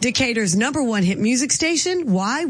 Decatur's #1 hit music station,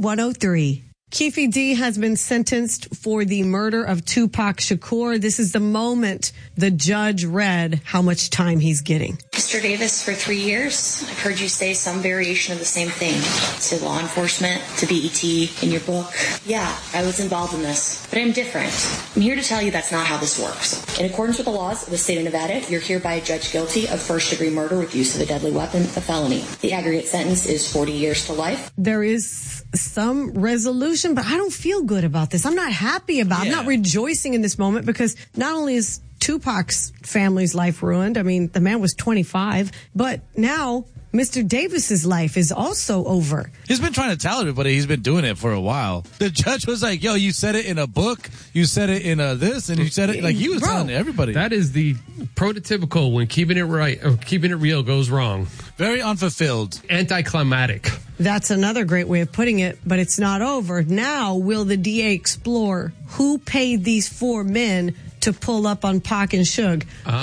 Y103. Keffe D has been sentenced for the murder of Tupac Shakur. This is the moment the judge read how much time he's getting. Mr. Davis, for 3 years, I've heard you say some variation of the same thing to law enforcement, to BET, in your book. Yeah, I was involved in this, but I'm different. I'm here to tell you that's not how this works. In accordance with the laws of the state of Nevada, you're hereby judged guilty of first-degree murder with use of a deadly weapon, a felony. The aggregate sentence is 40 years to life. There is some resolution, but I don't feel good about this. I'm not happy about it. I'm not rejoicing in this moment because not only is Tupac's family's life ruined, I mean, the man was 25, but now Mr. Davis's life is also over. He's been trying to tell everybody he's been doing it for a while. The judge was like, yo, you said it in a book, you said it in this, and you said it, like, he was telling everybody. That is the prototypical when keeping it right or keeping it real goes wrong. Very unfulfilled. Anticlimactic. That's another great way of putting it, but it's not over. Now, will the DA explore who paid these 4 men to pull up on Pac and Suge?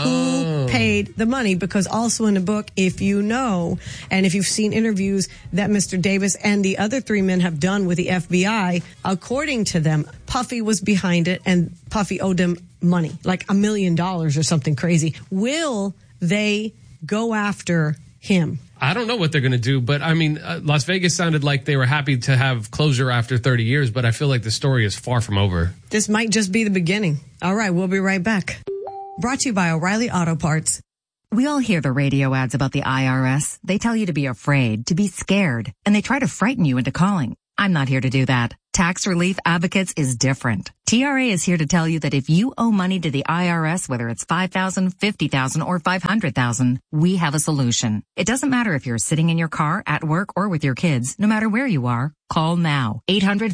Who paid the money? Because also in the book, if you know, and if you've seen interviews that Mr. Davis and the other 3 men have done with the FBI, according to them, Puffy was behind it and Puffy owed them money, like $1 million or something crazy. Will they go after him? I don't know what they're going to do, but I mean, Las Vegas sounded like they were happy to have closure after 30 years, but I feel like the story is far from over. This might just be the beginning. All right, we'll be right back. Brought to you by O'Reilly Auto Parts. We all hear the radio ads about the IRS. They tell you to be afraid, to be scared, and they try to frighten you into calling. I'm not here to do that. Tax Relief Advocates is different. TRA is here to tell you that if you owe money to the IRS, whether it's $5,000, $50,000, or $500,000, we have a solution. It doesn't matter if you're sitting in your car, at work, or with your kids. No matter where you are, call now.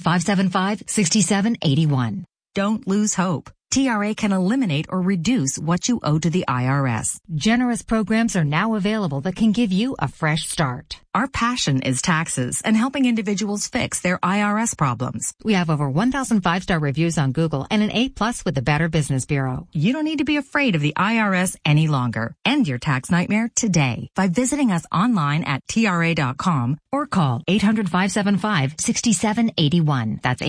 800-575-6781. Don't lose hope. TRA can eliminate or reduce what you owe to the IRS. Generous programs are now available that can give you a fresh start. Our passion is taxes and helping individuals fix their IRS problems. We have over 1,000 5-star reviews on Google and an A+ with the Better Business Bureau. You don't need to be afraid of the IRS any longer. End your tax nightmare today by visiting us online at TRA.com or call 800-575-6781. That's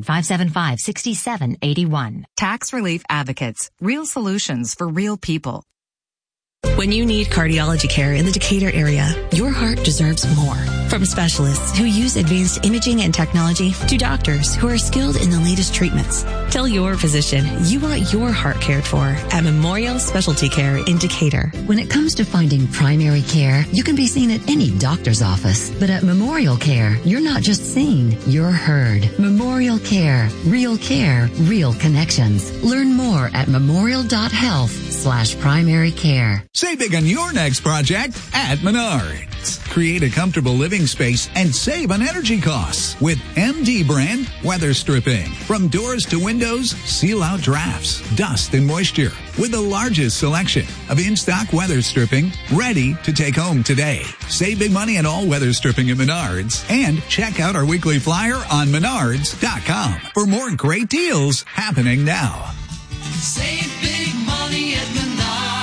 800-575-6781. Tax Relief Advocates. Real solutions for real people. When you need cardiology care in the Decatur area, your heart deserves more. From specialists who use advanced imaging and technology to doctors who are skilled in the latest treatments. Tell your physician you want your heart cared for at Memorial Specialty Care in Decatur. When it comes to finding primary care, you can be seen at any doctor's office. But at Memorial Care, you're not just seen, you're heard. Memorial Care, real connections. Learn more at memorial.health/primary care. Save big on your next project at Menards. Create a comfortable living space and save on energy costs with MD brand weather stripping. From doors to windows, seal out drafts, dust, and moisture with the largest selection of in-stock weather stripping ready to take home today. Save big money on all weather stripping at Menards and check out our weekly flyer on Menards.com for more great deals happening now. Save big money at Menards.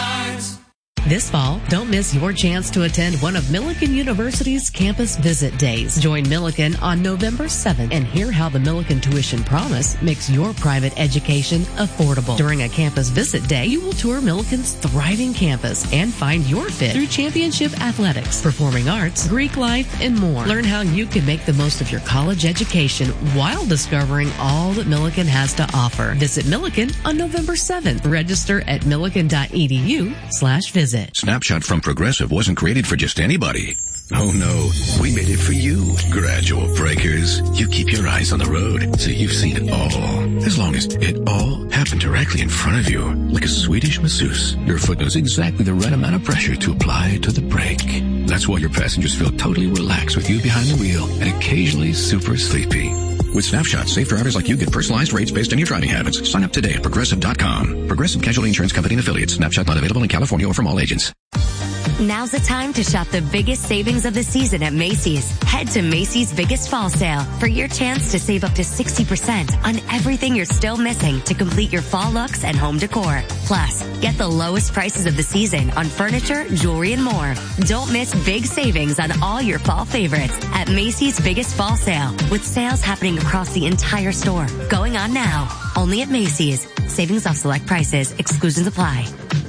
This fall, don't miss your chance to attend one of Millikan University's Campus Visit Days. Join Millikan on November 7th and hear how the Millikan Tuition Promise makes your private education affordable. During a Campus Visit Day, you will tour Millikan's thriving campus and find your fit through championship athletics, performing arts, Greek life, and more. Learn how you can make the most of your college education while discovering all that Millikan has to offer. Visit Millikan on November 7th. Register at millikan.edu/visit. Snapshot from Progressive wasn't created for just anybody. Oh no, we made it for you, gradual breakers. You keep your eyes on the road, so you've seen it all. As long as it all happened directly in front of you, like a Swedish masseuse, your foot knows exactly the right amount of pressure to apply to the brake. That's why your passengers feel totally relaxed with you behind the wheel and occasionally super sleepy. With Snapshot, safe drivers like you get personalized rates based on your driving habits. Sign up today at Progressive.com. Progressive Casualty Insurance Company and Affiliates. Snapshot not available in California or from all agents. Now's the time to shop the biggest savings of the season at Macy's. Head to Macy's Biggest Fall Sale for your chance to save up to 60% on everything you're still missing to complete your fall looks and home decor. Plus, get the lowest prices of the season on furniture, jewelry, and more. Don't miss big savings on all your fall favorites at Macy's Biggest Fall Sale, with sales happening across the entire store. Going on now. Only at Macy's. Savings off select prices. Exclusions apply.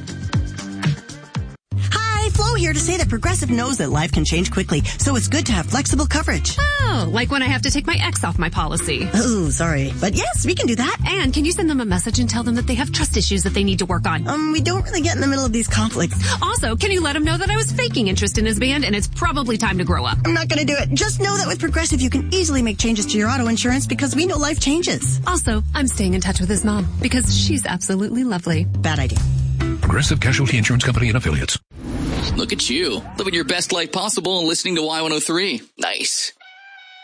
Flo here to say that Progressive knows that life can change quickly, so it's good to have flexible coverage. Oh, like when I have to take my ex off my policy. Oh, sorry. But yes, we can do that. And can you send them a message and tell them that they have trust issues that they need to work on? We don't really get in the middle of these conflicts. Also, can you let him know that I was faking interest in his band and it's probably time to grow up? I'm not going to do it. Just know that with Progressive, you can easily make changes to your auto insurance because we know life changes. Also, I'm staying in touch with his mom because she's absolutely lovely. Bad idea. Progressive Casualty Insurance Company and Affiliates. Look at you, living your best life possible and listening to Y103. Nice.